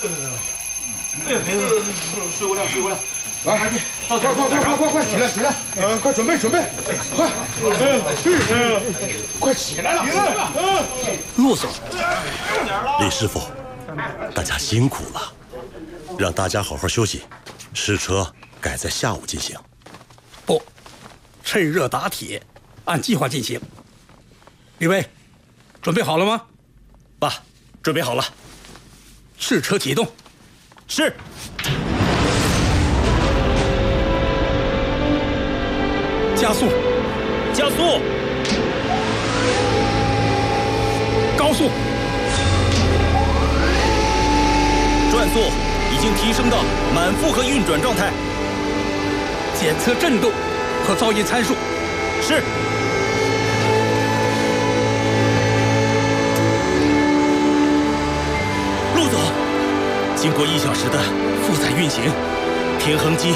睡不了，睡不了。 来，快起来！快准备，快起来了！ 陆总，李师傅，大家辛苦了，让大家好好休息。试车改在下午进行。 不，趁热打铁，按计划进行。李卫，准备好了吗？ 爸，准备好了。 试车启动。 是。 加速， 加速， 高速， 转速已经提升到满负荷运转状态。 检测振动和噪音参数。 是。陆总，经过1小时的负载运行，平衡机